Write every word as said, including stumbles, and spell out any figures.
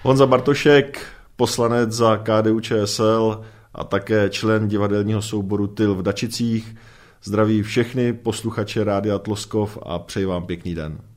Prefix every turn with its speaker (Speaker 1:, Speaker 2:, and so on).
Speaker 1: Honza Bartošek, poslanec za K D U Č S L a také člen divadelního souboru Tyl v Dačicích. Zdraví všechny posluchače Rádia Tloskov a přeji vám pěkný den.